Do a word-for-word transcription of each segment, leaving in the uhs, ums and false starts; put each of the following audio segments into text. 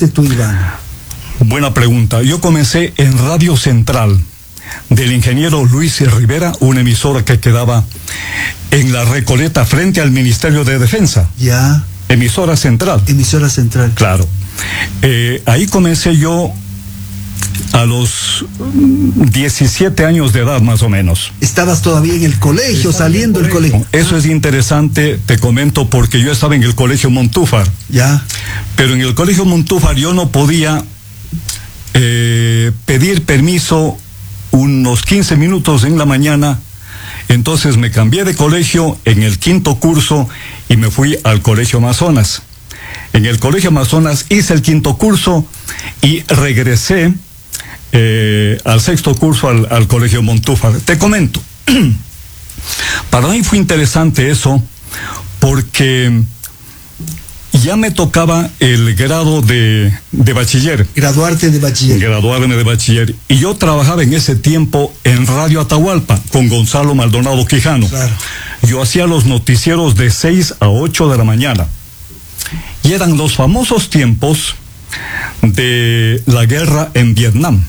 comenzaste tú, Iván? Buena pregunta. Yo comencé en Radio Central del ingeniero Luis Rivera, una emisora que quedaba en la Recoleta frente al Ministerio de Defensa. Ya. Emisora Central. Emisora Central. Claro. Eh, ahí comencé yo a los diecisiete años de edad, más o menos. Estabas todavía en el colegio, estaba saliendo del colegio. colegio. Eso es interesante, te comento, porque yo estaba en el colegio Montúfar. Ya. Pero en el colegio Montúfar yo no podía eh, pedir permiso unos quince minutos en la mañana. Entonces me cambié de colegio en el quinto curso y me fui al colegio Amazonas. En el colegio Amazonas hice el quinto curso y regresé eh, al sexto curso al, al colegio Montúfar. Te comento, para mí fue interesante eso porque ya me tocaba el grado de, de bachiller. Graduarte de bachiller. Graduarme de bachiller. Y yo trabajaba en ese tiempo en Radio Atahualpa con Gonzalo Maldonado Quijano. Claro. Yo hacía los noticieros de seis a ocho de la mañana. Y eran los famosos tiempos de la guerra en Vietnam.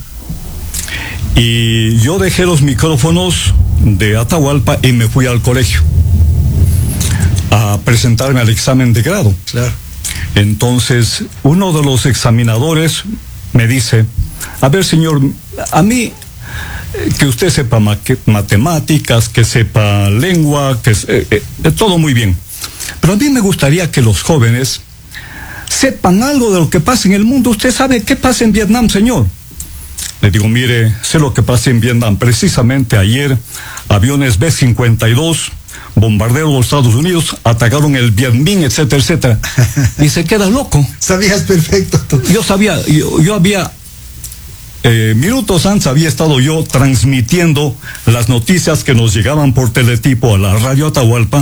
Y yo dejé los micrófonos de Atahualpa y me fui al colegio a presentarme al examen de grado. Claro. Entonces, uno de los examinadores me dice, a ver, señor, a mí, que usted sepa ma matemáticas, que sepa lengua, que eh, eh, todo muy bien. Pero a mí me gustaría que los jóvenes sepan algo de lo que pasa en el mundo. ¿Usted sabe qué pasa en Vietnam, señor? Le digo, mire, sé lo que pasa en Vietnam. Precisamente ayer, aviones B cincuenta y dos, bombarderos de los Estados Unidos, atacaron el Viet Minh, etcétera, etcétera. Y se queda loco. Sabías perfecto. Tú. Yo sabía, yo, yo había, eh, minutos antes había estado yo transmitiendo las noticias que nos llegaban por teletipo a la radio Atahualpa,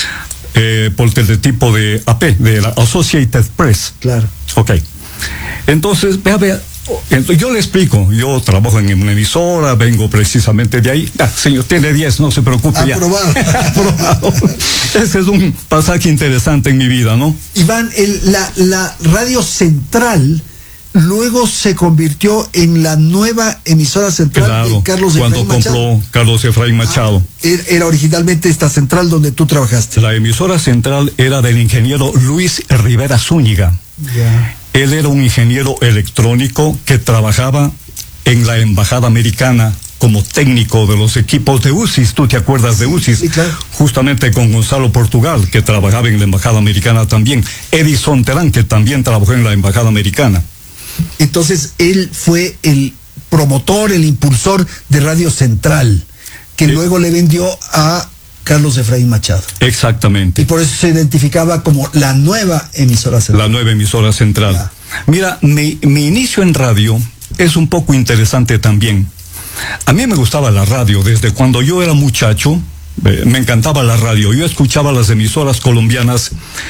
eh, por teletipo de A P, de la Associated Press. Claro. Ok. Entonces, vea, vea. Entonces, yo le explico, yo trabajo en una emisora, vengo precisamente de ahí. Ah, señor, tiene diez, no se preocupe. Aprobado. Ya. Aprobado. Ese es un pasaje interesante en mi vida, ¿no? Iván, el, la, la Radio Central luego se convirtió en la nueva emisora central claro, de Carlos Efraín cuando Machado. compró Carlos Efraín Machado. Ah, era originalmente esta central donde tú trabajaste. La emisora central era del ingeniero Luis Rivera Zúñiga. Ya. Él era un ingeniero electrónico que trabajaba en la embajada americana como técnico de los equipos de U C I S. ¿Tú te acuerdas de U C I S? Sí, claro. Justamente con Gonzalo Portugal, que trabajaba en la embajada americana también. Edison Terán, que también trabajó en la embajada americana. Entonces, él fue el promotor, el impulsor de Radio Central, que eh, luego le vendió a Carlos Efraín Machado. Exactamente. Y por eso se identificaba como la nueva emisora central. La nueva emisora central. Ya. Mira, mi, mi inicio en radio es un poco interesante también. A mí me gustaba la radio desde cuando yo era muchacho. Eh, me encantaba la radio. Yo escuchaba las emisoras colombianas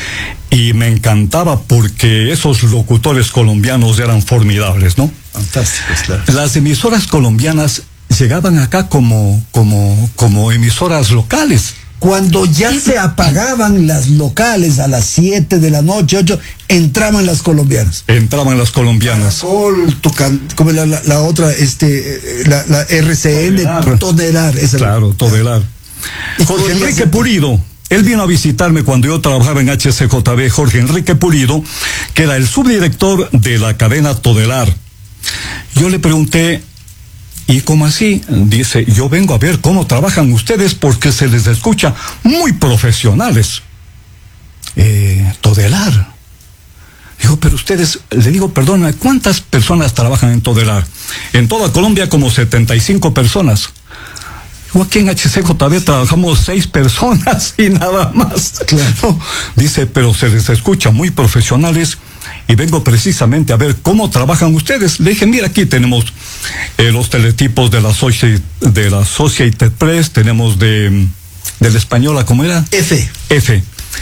y me encantaba porque esos locutores colombianos eran formidables, ¿no? Fantásticos, claro. Las emisoras colombianas llegaban acá como, como, como emisoras locales. Cuando ya se apagaban las locales a las siete de la noche, ocho, entraban las colombianas. Entraban las colombianas. Caracol, Tucan, como la, la, la otra, este, la, la R C N, Todelar. Todelar esa claro, Todelar. Y Jorge Enrique se... Pulido, él vino a visitarme cuando yo trabajaba en H C J B, Jorge Enrique Pulido, que era el subdirector de la cadena Todelar. Yo le pregunté, ¿y cómo así? Dice, yo vengo a ver cómo trabajan ustedes porque se les escucha muy profesionales. Eh, Todelar. Digo, pero ustedes, le digo, perdona, ¿cuántas personas trabajan en Todelar? En toda Colombia como setenta y cinco personas. Digo, aquí en H C J B trabajamos seis personas y nada más. Claro. Dice, pero se les escucha muy profesionales. Y vengo precisamente a ver cómo trabajan ustedes. Le dije, mira, aquí tenemos eh, los teletipos de la, Associated, de la Associated Press, tenemos de, de la española, ¿cómo era? F. F.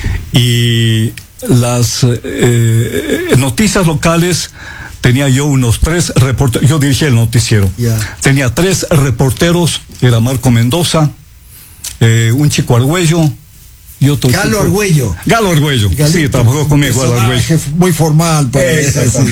Y las eh, noticias locales, tenía yo unos tres reporteros, yo dirigí el noticiero. Yeah. Tenía tres reporteros, era Marco Mendoza, eh, un chico Argüello, y otro Galo chico. Argüello. Galo Argüello, Galito. Sí, trabajó conmigo, Galo Argüello. Muy formal, pues.